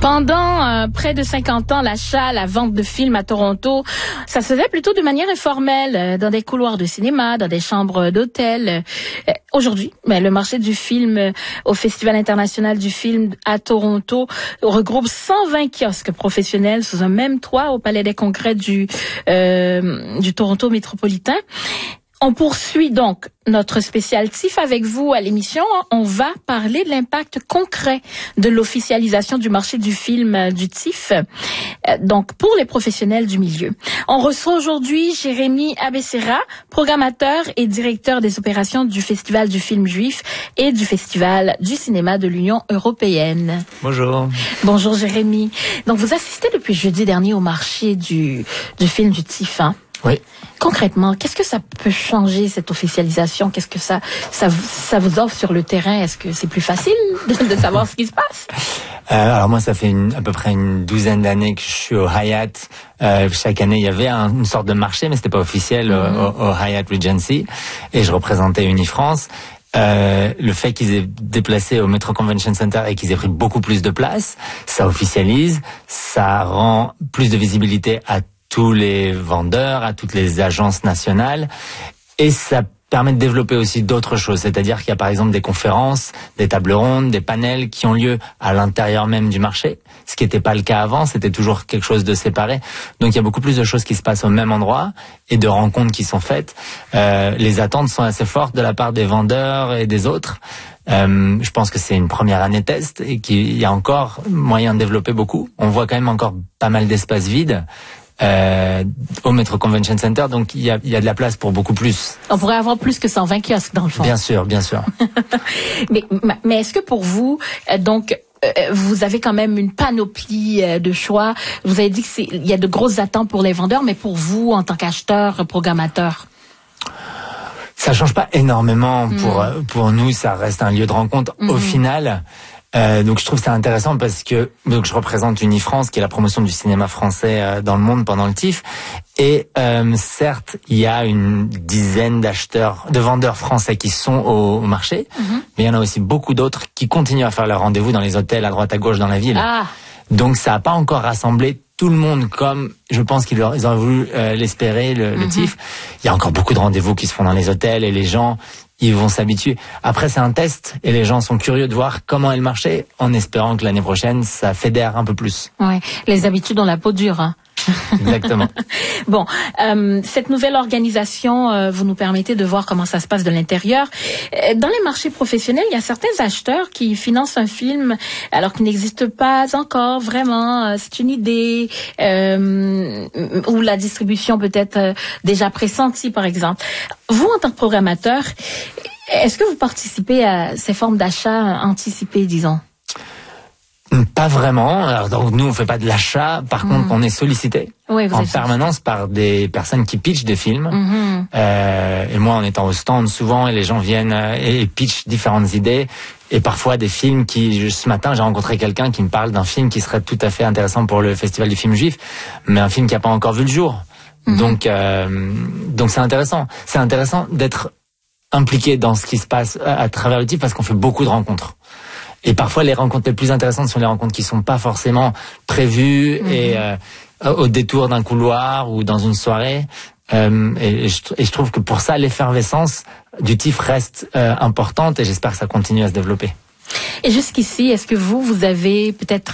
Pendant près de 50 ans, l'achat, la vente de films à Toronto, ça se faisait plutôt de manière informelle, dans des couloirs de cinéma, dans des chambres d'hôtel. Aujourd'hui, le marché du film au Festival international du film à Toronto regroupe 120 kiosques professionnels sous un même toit au Palais des Congrès du Toronto métropolitain. On poursuit donc notre spécial TIFF avec vous à l'émission. On va parler de l'impact concret de l'officialisation du marché du film du TIFF, donc pour les professionnels du milieu. On reçoit aujourd'hui Jérémy Abessera, programmateur et directeur des opérations du Festival du film juif et du Festival du cinéma de l'Union européenne. Bonjour. Bonjour Jérémy. Donc vous assistez depuis jeudi dernier au marché du film du TIFF, hein? Oui. Concrètement, qu'est-ce que ça peut changer, cette officialisation? Qu'est-ce que ça vous offre sur le terrain? Est-ce que c'est plus facile de savoir ce qui se passe? Alors moi, ça fait à peu près une douzaine d'années que je suis au Hyatt. Chaque année, il y avait une sorte de marché, mais c'était pas officiel au Hyatt Regency. Et je représentais Unifrance. Le fait qu'ils aient déplacé au Metro Convention Center et qu'ils aient pris beaucoup plus de place, ça officialise, ça rend plus de visibilité à tous les vendeurs, à toutes les agences nationales, et ça permet de développer aussi d'autres choses, c'est-à-dire qu'il y a par exemple des conférences, des tables rondes, des panels qui ont lieu à l'intérieur même du marché, ce qui n'était pas le cas avant, c'était toujours quelque chose de séparé. Donc il y a beaucoup plus de choses qui se passent au même endroit et de rencontres qui sont faites. Les attentes sont assez fortes de la part des vendeurs et des autres. Je pense que c'est une première année test et qu'il y a encore moyen de développer beaucoup. On voit quand même encore pas mal d'espaces vides. Au Metro Convention Center, donc il y a de la place pour beaucoup plus. On pourrait avoir plus que 120 kiosques dans le fond. Bien sûr, bien sûr. mais est-ce que pour vous, vous avez quand même une panoplie de choix? Vous avez dit il y a de grosses attentes pour les vendeurs, mais pour vous, en tant qu'acheteur, programmateur? Ça change pas énormément pour nous, ça reste un lieu de rencontre au final. Donc je trouve ça intéressant parce que je représente Unifrance qui est la promotion du cinéma français dans le monde pendant le TIFF, et certes il y a une dizaine de vendeurs français qui sont au marché, mais il y en a aussi beaucoup d'autres qui continuent à faire leurs rendez-vous dans les hôtels à droite à gauche dans la ville. Donc ça n'a pas encore rassemblé tout le monde comme je pense qu'ils auraient voulu l'espérer le TIFF. Il y a encore beaucoup de rendez-vous qui se font dans les hôtels et les gens ils vont s'habituer. Après, c'est un test et les gens sont curieux de voir comment est le marché en espérant que l'année prochaine, ça fédère un peu plus. Ouais, les habitudes ont la peau dure, hein. Exactement. Bon, cette nouvelle organisation, vous nous permettez de voir comment ça se passe de l'intérieur. Dans les marchés professionnels, il y a certains acheteurs qui financent un film alors qu'il n'existe pas encore vraiment. C'est une idée ou la distribution peut être déjà pressentie, par exemple. Vous, en tant que programmateur, est-ce que vous participez à ces formes d'achat anticipés, disons? Pas vraiment. Alors, donc, nous, on fait pas de l'achat. Par contre, on est sollicité en permanence par des personnes qui pitchent des films. Et moi, en étant au stand souvent, et les gens viennent et pitchent différentes idées. Et parfois des films ce matin, j'ai rencontré quelqu'un qui me parle d'un film qui serait tout à fait intéressant pour le Festival du film juif, mais un film qui n'a pas encore vu le jour. Donc c'est intéressant. C'est intéressant d'être impliqué dans ce qui se passe à travers le TIFF parce qu'on fait beaucoup de rencontres. Et parfois, les rencontres les plus intéressantes sont les rencontres qui sont pas forcément prévues et au détour d'un couloir ou dans une soirée. Et je trouve que pour ça, l'effervescence du TIFF reste importante et j'espère que ça continue à se développer. Et jusqu'ici, est-ce que vous avez peut-être